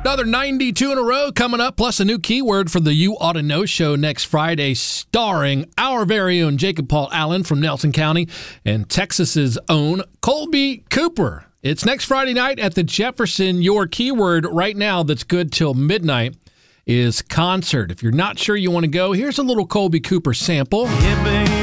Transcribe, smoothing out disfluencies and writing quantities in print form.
Another 92 in a row coming up, plus a new keyword for the You Ought to Know show next Friday, starring our very own Jacob Paul Allen from Nelson County and Texas's own Colby Cooper. It's next Friday night at the Jefferson. Your keyword right now that's good till midnight is concert. If you're not sure you want to go, here's a little Colby Cooper sample. Yeah, baby.